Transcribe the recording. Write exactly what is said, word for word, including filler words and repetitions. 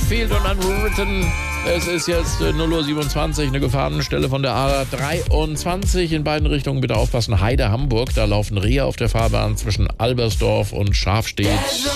Hatfield und Unwritten. Es ist jetzt null Uhr siebenundzwanzig, eine Gefahrenstelle von der A dreiundzwanzig. In beiden Richtungen bitte aufpassen. Heide, Hamburg, da laufen Rehe auf der Fahrbahn zwischen Albersdorf und Schafstedt.